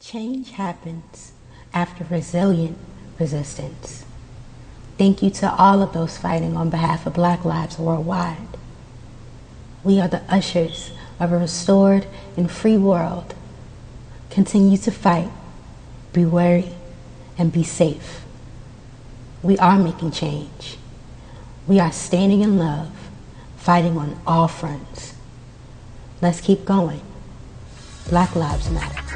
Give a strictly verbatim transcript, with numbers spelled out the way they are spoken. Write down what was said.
Change happens after resilient resistance. Thank you to all of those fighting on behalf of Black lives worldwide. We are the ushers of a restored and free world. Continue to fight, be wary, and be safe. We are making change. We are standing in love, fighting on all fronts. Let's keep going. Black lives matter.